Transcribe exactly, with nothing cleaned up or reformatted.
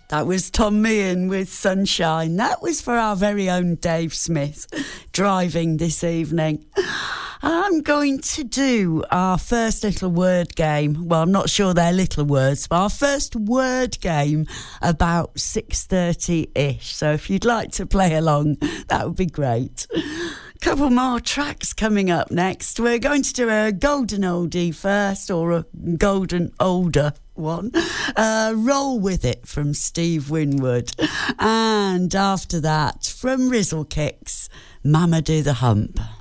That was Tom Meehan with Sunshine. That was for our very own Dave Smith driving this evening. I'm going to do our first little word game. Well, I'm not sure they're little words, but our first word game about six thirty-ish. So if you'd like to play along, that would be great. Couple more tracks coming up next. We're going to do a golden oldie first, or a golden older one. Uh, Roll With It from Steve Winwood. And after that, from Rizzle Kicks, Mama Do the Hump.